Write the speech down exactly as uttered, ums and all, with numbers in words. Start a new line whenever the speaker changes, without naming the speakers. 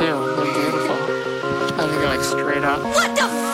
too. They're beautiful. I think like straight up.
What the